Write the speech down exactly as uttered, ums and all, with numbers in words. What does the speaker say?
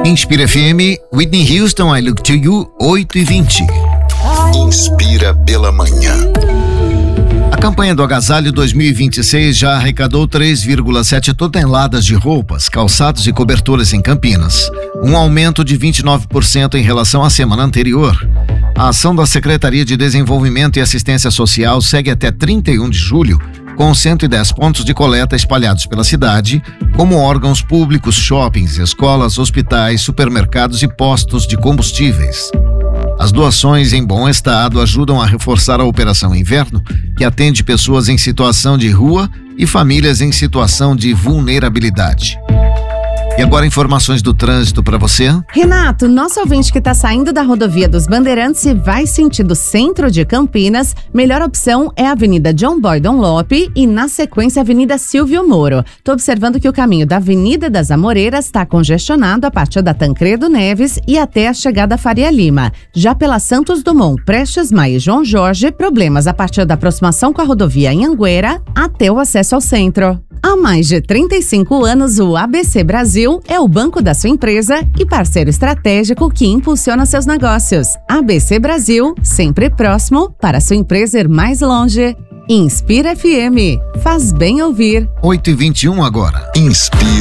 Inspira F M, Whitney Houston, I Look to You, oito e vinte. Inspira pela manhã. A campanha do Agasalho dois mil e vinte e seis já arrecadou três vírgula sete toneladas de roupas, calçados e cobertores em Campinas, um aumento de vinte e nove por cento em relação à semana anterior. A ação da Secretaria de Desenvolvimento e Assistência Social segue até trinta e um de julho, com cento e dez pontos de coleta espalhados pela cidade, como órgãos públicos, shoppings, escolas, hospitais, supermercados e postos de combustíveis. As doações em bom estado ajudam a reforçar a Operação Inverno, que atende pessoas em situação de rua e famílias em situação de vulnerabilidade. E agora informações do trânsito para você. Renato, nosso ouvinte que está saindo da rodovia dos Bandeirantes e vai sentido centro de Campinas, melhor opção é a Avenida John Boy Dunlop e, na sequência, a Avenida Silvio Moro. Estou observando que o caminho da Avenida das Amoreiras está congestionado a partir da Tancredo Neves e até a chegada a Faria Lima. Já pela Santos Dumont, Prestes Maia e João Jorge, problemas a partir da aproximação com a rodovia em Anguera até o acesso ao centro. Há mais de trinta e cinco anos, o A B C Brasil é o banco da sua empresa e parceiro estratégico que impulsiona seus negócios. A B C Brasil, sempre próximo para sua empresa ir mais longe. Inspira F M. Faz bem ouvir. oito e vinte e um agora. Inspira.